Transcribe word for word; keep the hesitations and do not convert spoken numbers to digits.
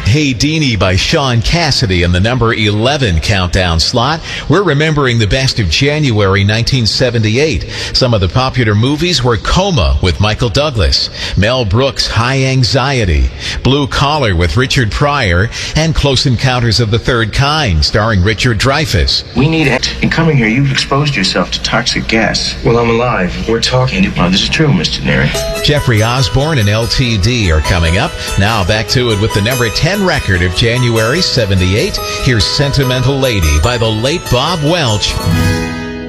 Hey Deanie by Sean Cassidy in the number eleven countdown slot. We're remembering the best of January nineteen seventy-eight. Some of the popular movies were Coma with Michael Douglas, Mel Brooks' High Anxiety, Blue Collar with Richard Pryor, and Close Encounters of the Third Kind starring Richard Dreyfuss. We need it. In coming here, you've exposed yourself to toxic gas. Well, I'm alive. We're talking. Well, this is true, Mister Neri. Jeffrey Osborne and L T D are coming up. Now back to it with the number ten record of January seventy-eight. Here's Sentimental Lady by the late Bob Welch.